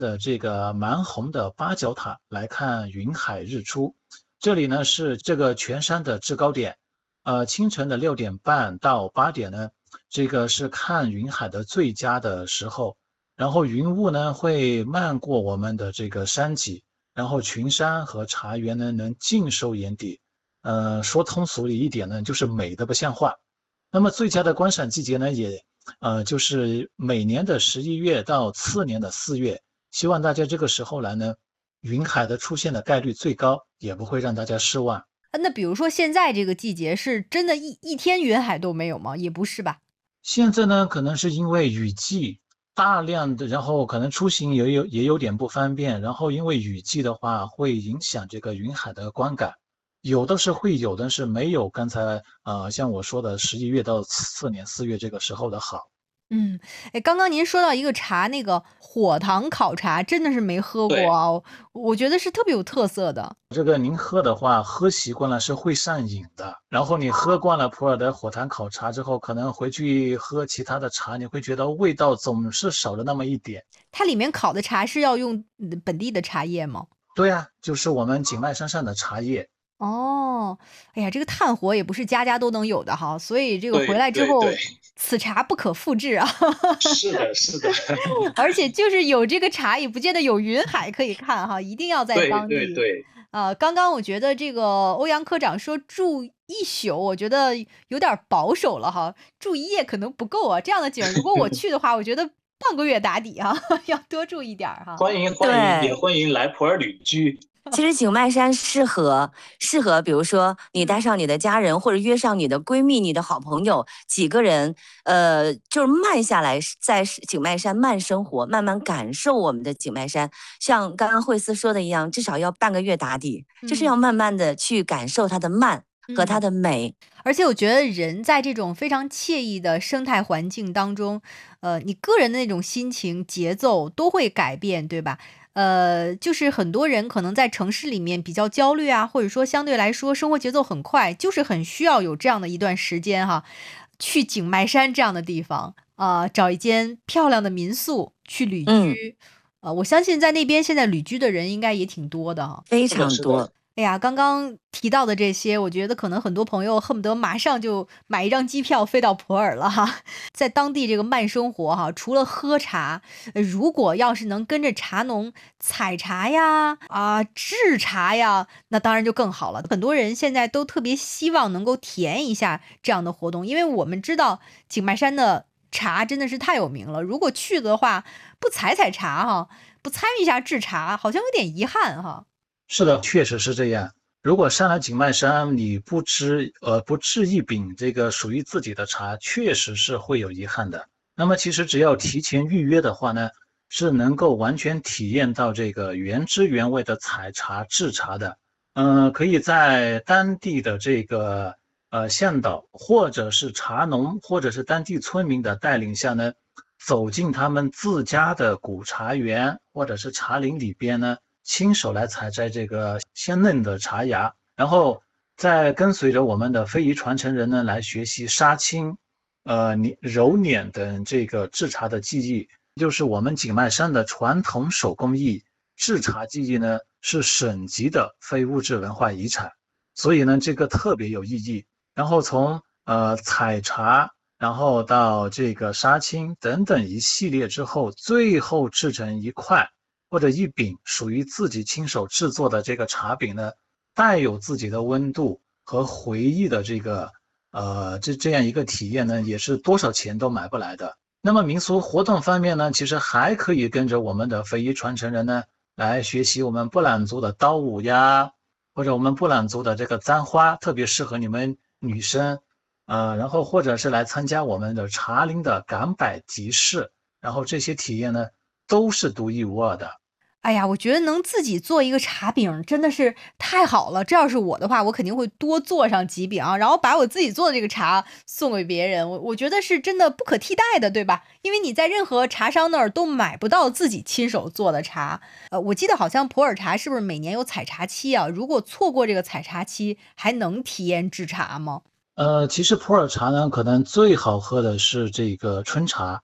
的这个蛮红的八角塔来看云海日出。这里呢是这个全山的制高点，清晨的6点半到8点呢，这个是看云海的最佳的时候。然后云雾呢会漫过我们的这个山脊，然后群山和茶园呢能尽收眼底。说通俗一点呢，就是美得不像话。那么最佳的观赏季节呢，也就是每年的11月到次年的4月。希望大家这个时候来呢，云海的出现的概率最高，也不会让大家失望。 那比如说现在这个季节是真的一天云海都没有吗？也不是吧？ 现在呢，可能是因为雨季大量的，然后可能出行也有点不方便，然后因为雨季的话会影响这个云海的观感，有的是会有的是没有刚才像我说的11月到次年4月这个时候的好。 刚刚您说到一个茶，那个火塘烤茶真的是没喝过对， 啊，我觉得是特别有特色的。 这个您喝的话，喝习惯了是会上瘾的。然后你喝惯了普洱的火塘烤茶之后，可能回去喝其他的茶，你会觉得味道总是少了那么一点。 它里面烤的茶是要用本地的茶叶吗？ 对啊，就是我们景迈山上的茶叶。 哦，哎呀，这个炭火也不是家家都能有的哈，所以这个回对， 来之对，对， 后，此茶不可复制啊。 是的，是的。 而且就是有这个茶，也不见得有云海可以看哈，一定要在对， 当地。 对，对。 刚刚我觉得这个欧阳科长说住一宿，我觉得有点保守了哈，住1夜可能不够啊。这样的景儿，如果我去的话，我觉得半个月打底哈，要多住一点儿哈。 欢迎欢迎，也对， 欢迎来普洱旅居。 其实景迈山适合，比如说你带上你的家人，或者约上你的闺蜜、你的好朋友，几个人，就是慢下来，在景迈山慢生活，慢慢感受我们的景迈山。像刚刚惠思说的一样，至少要半个月打底，就是要慢慢的去感受它的慢和它的美。 而且我觉得人在这种非常惬意的生态环境当中，你个人的那种心情、节奏都会改变，对吧？就是很多人可能在城市里面比较焦虑啊，或者说相对来说生活节奏很快，就是很需要有这样的一段时间哈，去景迈山这样的地方找一间漂亮的民宿去旅居。我相信在那边现在旅居的人应该也挺多的哈。 非是的，是的。 常多。 哎呀，刚刚提到的这些，我觉得可能很多朋友恨不得马上就买一张机票飞到普洱了哈，在当地这个慢生活哈，除了喝茶，如果要是能跟着茶农采茶呀、制茶呀，那当然就更好了。很多人现在都特别希望能够体验一下这样的活动，因为我们知道景迈山的茶真的是太有名了，如果去的话不采茶哈，不参与一下制茶，好像有点遗憾哈。 是的，确实是这样。如果上了景迈山，你不制一饼这个属于自己的茶，确实是会有遗憾的。那么其实只要提前预约的话呢，是能够完全体验到这个原汁原味的采茶制茶的。可以在当地的这个向导或者是茶农或者是当地村民的带领下呢，走进他们自家的古茶园或者是茶林里边呢，亲手来采摘这个鲜嫩的茶芽，然后再跟随着我们的非遗传承人呢来学习杀青、揉捻等这个制茶的技艺，就是我们景迈山的传统手工艺。制茶技艺呢是省级的非物质文化遗产，所以呢这个特别有意义。然后从采茶，然后到这个杀青等等一系列之后，最后制成一块或者一饼属于自己亲手制作的这个茶饼呢，带有自己的温度和回忆的这个这样一个体验呢，也是多少钱都买不来的。那么民俗活动方面呢，其实还可以跟着我们的非遗传承人呢来学习我们布朗族的刀舞呀，或者我们布朗族的这个簪花，特别适合你们女生。然后或者是来参加我们的茶林的赶摆集市，然后这些体验呢都是独一无二的。 哎呀，我觉得能自己做一个茶饼真的是太好了。这要是我的话，我肯定会多做上几饼，然后把我自己做的这个茶送给别人。我觉得是真的不可替代的，对吧？因为你在任何茶商那儿都买不到自己亲手做的茶。我记得好像普洱茶是不是每年有采茶期啊？如果错过这个采茶期，还能体验制茶吗？ 其实普洱茶呢，可能最好喝的是这个春茶，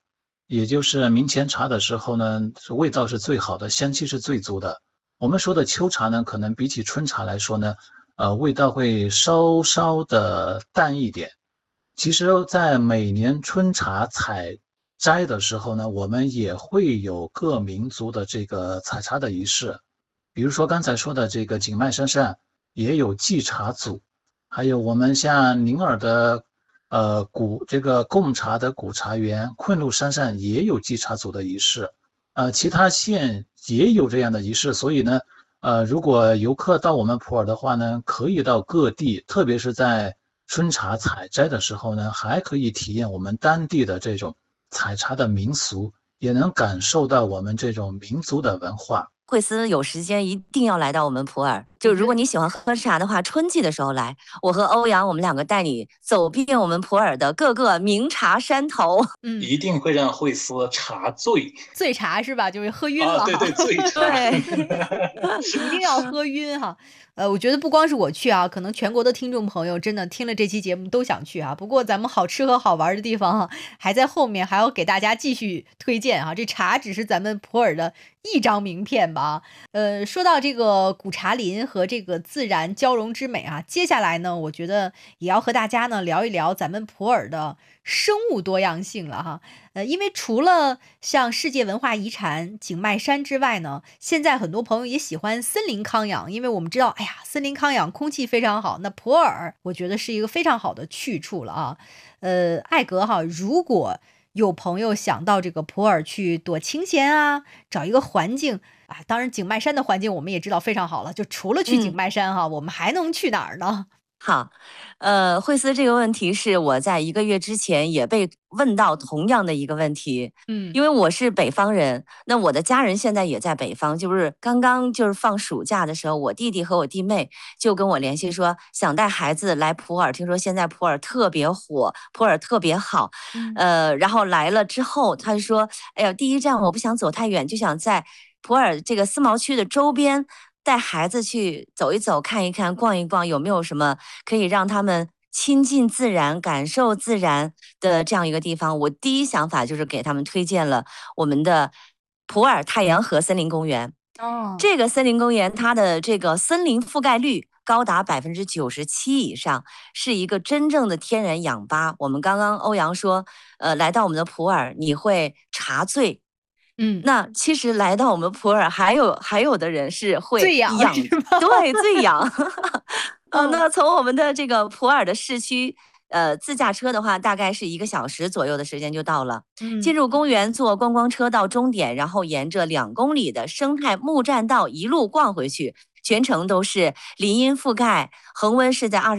也就是明前茶的时候呢，味道是最好的，香气是最足的。我们说的秋茶呢，可能比起春茶来说呢，味道会稍稍的淡一点。其实在每年春茶采摘的时候呢，我们也会有各民族的这个采茶的仪式。比如说刚才说的这个景迈山上也有祭茶组，还有我们像宁洱的这个贡茶的古茶园，昆仑山上也有祭茶组的仪式，其他县也有这样的仪式，所以呢，如果游客到我们普洱的话呢，可以到各地，特别是在春茶采摘的时候呢，还可以体验我们当地的这种采茶的民俗，也能感受到我们这种民族的文化。 惠思有时间一定要来到我们普洱，就如果你喜欢喝茶的话，春季的时候来，我和欧阳我们两个带你走遍我们普洱的各个名茶山头。 一定会让惠思茶醉。 醉茶是吧？就是喝晕了。 对对，醉茶。 对， 一定要喝晕哈。我觉得不光是我去啊，可能全国的听众朋友真的听了这期节目都想去啊。不过咱们好吃和好玩的地方还在后面，还要给大家继续推荐啊。这茶只是咱们普洱的一张名片吧。说到这个古茶林和这个自然交融之美啊，接下来呢，我觉得也要和大家呢聊一聊咱们普洱的生物多样性了哈。因为除了像世界文化遗产景迈山之外呢，现在很多朋友也喜欢森林康养，因为我们知道，哎呀，森林康养空气非常好，那普洱我觉得是一个非常好的去处了啊。艾格哈，如果有朋友想到这个普洱去躲清闲啊，找一个环境啊，当然景迈山的环境我们也知道非常好了，就除了去景迈山哈，我们还能去哪儿呢？ 好，惠思这个问题是我在1个月之前也被问到同样的一个问题。因为我是北方人，那我的家人现在也在北方，就是刚刚放暑假的时候，我弟弟和我弟妹就跟我联系说，想带孩子来普洱，听说现在普洱特别火，普洱特别好。然后来了之后，他就说，哎呀，第一站我不想走太远，就想在普洱这个思茅区的周边带孩子去走一走、看一看、逛一逛，有没有什么可以让他们亲近自然、感受自然的这样一个地方？我第一想法就是给他们推荐了我们的普洱太阳河森林公园。这个森林公园它的这个森林覆盖率高达97%以上，是一个真正的天然氧吧。我们刚刚欧阳说，来到我们的普洱你会茶醉。那其实来到我们普洱，还有的人是会醉氧是吧？ 对，醉氧。那从我们的这个普洱的市区，自驾车的话，大概是1个小时左右的时间就到了。进入公园，坐观光车到终点，然后沿着2公里的生态木栈道一路逛回去。全程都是林荫覆盖，恒温是在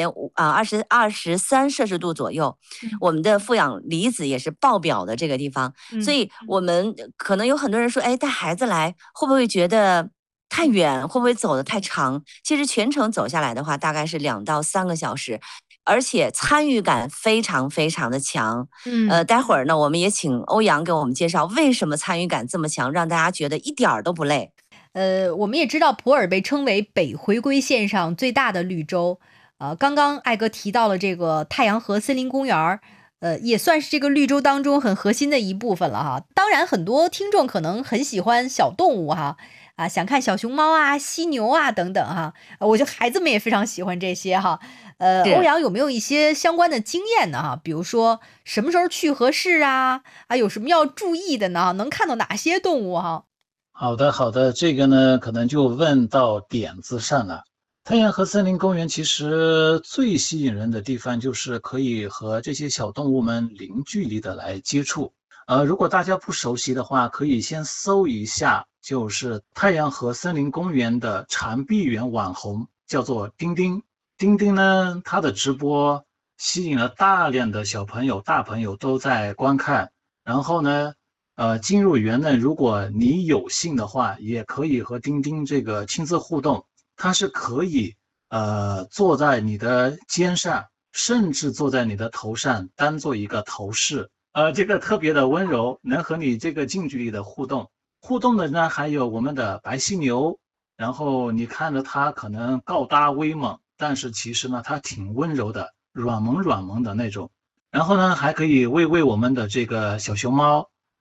23摄氏度左右。我们的负氧离子也是爆表的这个地方，所以我们可能有很多人说，哎，带孩子来会不会觉得太远，会不会走得太长？其实全程走下来的话，大概是2到3个小时。而且参与感非常非常的强。待会儿呢，我们也请欧阳给我们介绍为什么参与感这么强，让大家觉得一点儿都不累。 我们也知道普洱被称为北回归线上最大的绿洲。刚刚艾哥提到了这个太阳河森林公园，也算是这个绿洲当中很核心的一部分了哈。当然，很多听众可能很喜欢小动物哈，想看小熊猫啊、犀牛啊等等哈。我觉得孩子们也非常喜欢这些哈。欧阳有没有一些相关的经验呢？哈，比如说什么时候去合适啊？有什么要注意的呢？能看到哪些动物哈？ 好的，这个呢，可能就问到点子上了。太阳河森林公园其实最吸引人的地方就是可以和这些小动物们零距离的来接触。如果大家不熟悉的话，可以先搜一下，就是太阳河森林公园的长臂猿网红，叫做丁丁。丁丁呢，他的直播吸引了大量的小朋友、大朋友都在观看。然后呢，进入园内，如果你有幸的话，也可以和丁丁这个亲自互动。它是可以坐在你的肩上，甚至坐在你的头上，当做一个头饰。这个特别的温柔，能和你这个近距离的互动。互动的呢，还有我们的白犀牛。然后你看着它可能高大威猛，但是其实呢，它挺温柔的，软萌软萌的那种。然后呢，还可以喂我们的这个小熊猫。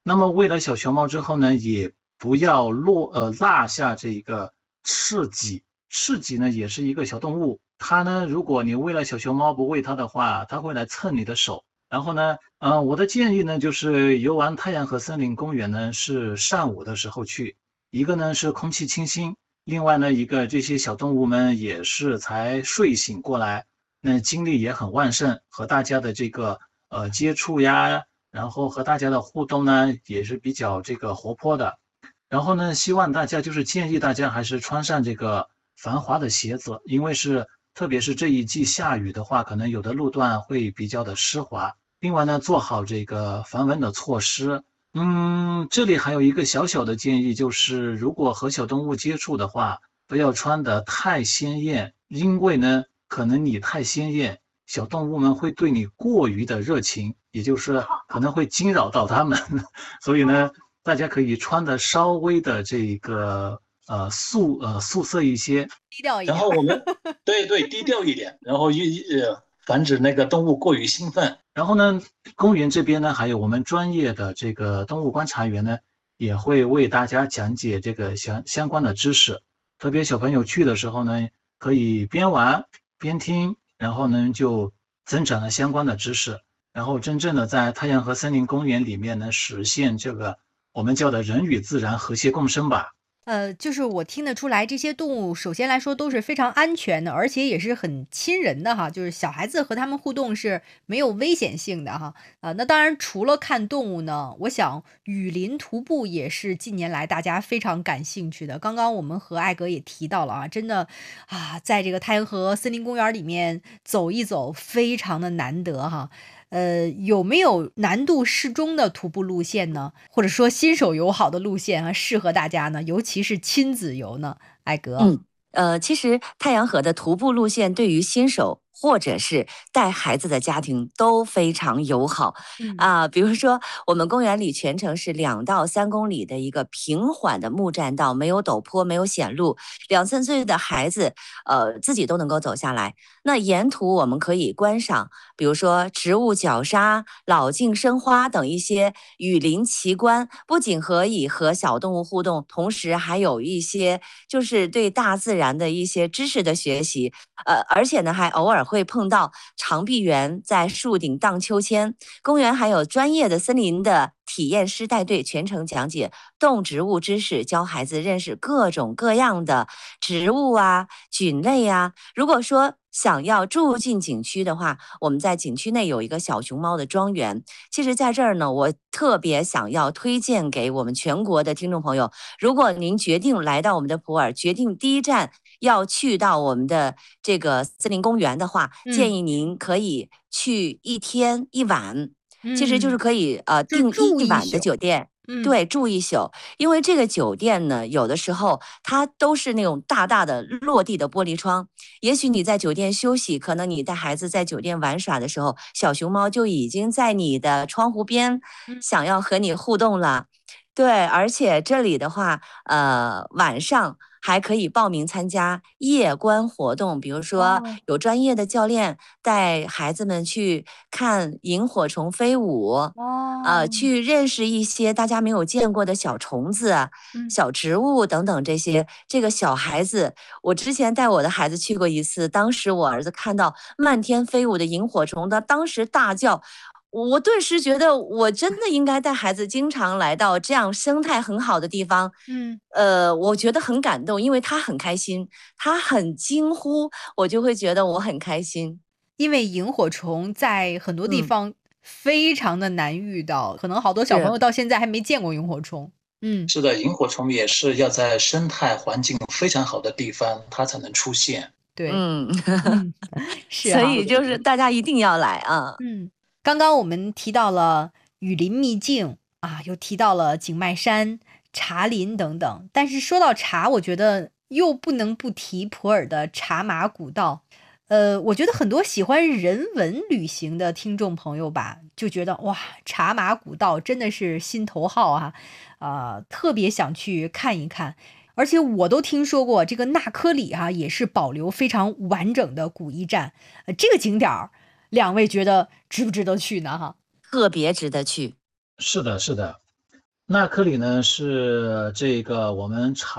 那么喂了小熊猫之后呢，也不要落下这个赤脊。赤脊呢也是一个小动物，它呢如果你喂了小熊猫不喂它的话，它会来蹭你的手。然后呢，我的建议呢就是游玩太阳河森林公园呢是上午的时候去，一个呢是空气清新，另外呢一个这些小动物们也是才睡醒过来，那精力也很旺盛，和大家的这个接触呀，然后和大家的互动呢也是比较这个活泼的。然后呢，希望大家就是建议大家还是穿上这个防滑的鞋子，因为特别是这一季下雨的话，可能有的路段会比较的湿滑。另外呢，做好这个防蚊的措施。这里还有一个小小的建议，就是如果和小动物接触的话，不要穿得太鲜艳，因为呢，可能你太鲜艳，小动物们会对你过于的热情，也就是可能会惊扰到它们。所以呢，大家可以穿的稍微的这个素色一些。 低调一点。 然后我们对低调一点，然后防止那个动物过于兴奋。 然后呢，公园这边呢，还有我们专业的这个动物观察员呢，也会为大家讲解这个相关的知识。特别小朋友去的时候呢，可以边玩边听，然后呢就增长了相关的知识，然后真正的在太阳河森林公园里面呢，实现这个我们叫的人与自然和谐共生吧。 就是我听得出来，这些动物首先来说都是非常安全的，而且也是很亲人的哈，就是小孩子和他们互动是没有危险性的哈。那当然除了看动物呢，我想雨林徒步也是近年来大家非常感兴趣的。刚刚我们和艾格也提到了啊，真的啊，在这个太阳河森林公园里面走一走，非常的难得哈。有没有难度适中的徒步路线呢？或者说新手友好的路线啊，适合大家呢？尤其是亲子游呢？艾格。 其实太阳河的徒步路线对于新手或者是带孩子的家庭都非常友好比如说我们公园里全程是2到3公里的一个平缓的木栈道，没有陡坡，没有险路，2、3岁的孩子自己都能够走下来。那沿途我们可以观赏，比如说植物绞杀、老径生花等一些雨林奇观，不仅可以和小动物互动，同时还有一些就是对大自然的一些知识的学习。而且呢，还偶尔会碰到长臂猿在树顶荡秋千。公园还有专业的森林的体验师带队，全程讲解动植物知识，教孩子认识各种各样的植物啊、菌类啊。如果说想要住进景区的话，我们在景区内有一个小熊猫的庄园。其实在这儿呢，我特别想要推荐给我们全国的听众朋友，如果您决定来到我们的普洱，决定第一站要去到我们的这个森林公园的话，建议您可以去1天1晚，其实就是可以订一晚的酒店。对，住1宿，因为这个酒店呢，有的时候它都是那种大大的落地的玻璃窗。也许你在酒店休息，可能你带孩子在酒店玩耍的时候，小熊猫就已经在你的窗户边，想要和你互动了。对，而且这里的话，晚上还可以报名参加夜观活动，比如说有专业的教练带孩子们去看萤火虫飞舞，去认识一些大家没有见过的小虫子、小植物等等这些。这个小孩子，我之前带我的孩子去过一次，当时我儿子看到漫天飞舞的萤火虫，他当时大叫。我顿时觉得，我真的应该带孩子经常来到这样生态很好的地方。我觉得很感动，因为他很开心，他很惊呼，我就会觉得我很开心。 因为萤火虫在很多地方非常的难遇到，可能好多小朋友到现在还没见过萤火虫。 是的，萤火虫也是要在生态环境非常好的地方，它才能出现。 对，是所以就是大家一定要来啊。 刚刚我们提到了雨林秘境啊，又提到了景迈山、茶林等等，但是说到茶，我觉得又不能不提普洱的茶马古道。我觉得很多喜欢人文旅行的听众朋友吧，就觉得哇，茶马古道真的是心头好啊，特别想去看一看。而且我都听说过这个纳科里也是保留非常完整的古驿站，这个景点2位觉得值不值得去呢？ 特别值得去。 是的，是的。 纳科里呢是这个我们茶